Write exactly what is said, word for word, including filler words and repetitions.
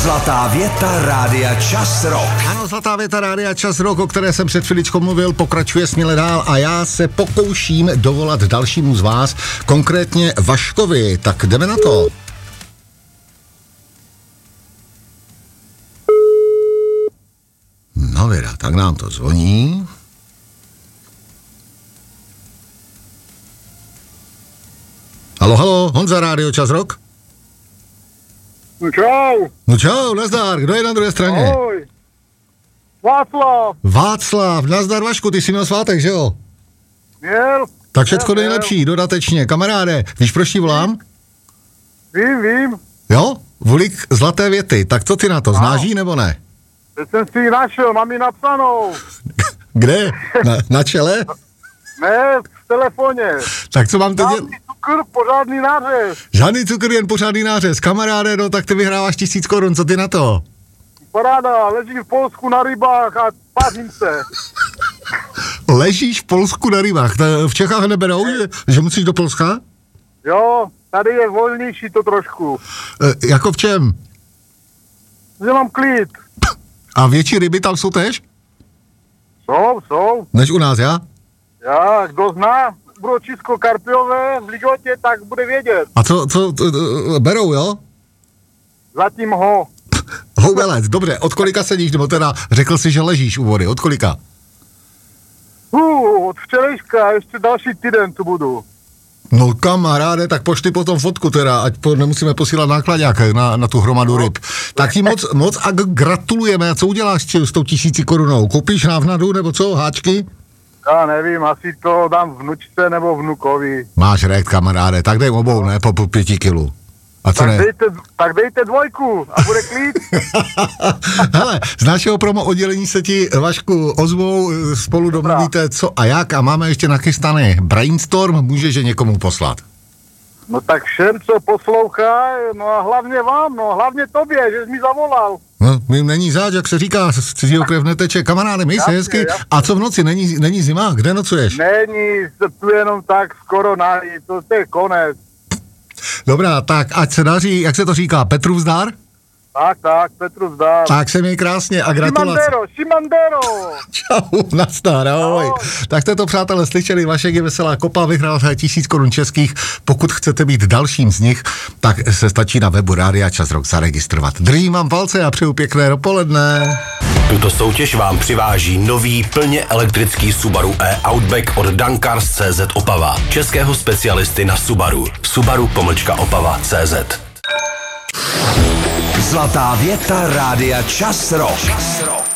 Zlatá věta Rádia Čas Rock. Ano, Zlatá věta Rádia Čas Rock, o které jsem před chviličkou mluvil, pokračuje směle dál a já se pokouším dovolat dalšímu z vás, konkrétně Vaškovi. Tak jdeme na to. No vida, tak nám to zvoní. Halo, halo, Honza, Rádio Čas Rock? No čau. No čau, nazdar, kdo je na druhé straně? Ahoj. Václav. Václav, nazdar Vašku, ty jsi měl svátek, že jo? Měl. Tak všecko měl, nejlepší, měl. dodatečně. Kamaráde, víš, proč ti volám? Vím, vím. Jo? Vulík zlaté věty, tak co ty na to, znáš jí nebo ne? Teď jsem si ji našel, mám ji napsanou. Kde? Na, na čele? Ne, v telefoně. Tak co mám teď? Žádný cukr, pořádný nářez. Žádný cukr, jen pořádný nářez. Kamaráde, no tak ty vyhráváš tisíc korun, co ty na to? Paráda, ležím v Polsku na rybách a pařím se. Ležíš v Polsku na rybách, ta v Čechách neberou, že, že musíš do Polska? Jo, tady je volnější to trošku. E, jako v čem? Že mám klid. A větší ryby tam jsou tež? Jsou, jsou. Než u nás, já? Já, kdo zná bročisko karpiové v Ligotě, tak bude vědět. A co, co, to, to, berou, jo? Zatím ho. Houbelec, dobře, od kolika sedíš, nebo teda řekl jsi, že ležíš u vody, od kolika? Uh, od včerejška, ještě další týden tu budu. No kamaráde, tak pošli potom fotku teda, ať po, nemusíme posílat nákladňák na, na tu hromadu ryb. Tak ti moc, moc a gratulujeme. A co uděláš s tou tisíci korunou? Koupíš návnadu nebo co, háčky? Já nevím, asi to dám vnučce nebo vnukovi. Máš rekt, kamaráde, tak dej obou, ne, po, po pěti kilu. A co Tak ne? dejte, tak dejte dvojku a bude klid. Hele, z našeho promo oddělení se ti, Vašku, ozvou, spolu domluvíte co a jak a máme ještě nachystaný brainstorm, můžeš je někomu poslat. No tak všem, co poslouchá, no a hlavně vám, no hlavně tobě, že jsi mi zavolal. No, mi není záč, jak se říká, z cizího krev neteče. Kamaráde, měj se Jasně, hezky. jasně. A co v noci, není, není zima? Kde nocuješ? Není, se tu jenom tak skoro nají, to, to je konec. Dobrá, tak ať se daří, jak se to říká, Petru zdar? Tak, tak, Petru zdar. Tak se měj krásně a gratulace. Šimandero, Šimandero. Čau, nazdar, ahoj. Ahoj. Tak jste to, přátelé, slyšeli, Vašek je Veselá kopa, vyhrál tisíc korun českých. Pokud chcete být dalším z nich, tak se stačí na webu Rádia Čas Rock zaregistrovat. Držím vám palce a přeju pěkné dopoledne. Tuto soutěž vám přiváží nový plně elektrický Subaru e-Outback od Dankars tečka cé zet Opava. Českého specialisty na Subaru. Subaru pomlčka Opava tečka cé zet. Zlatá věta Rádia Čas Rock.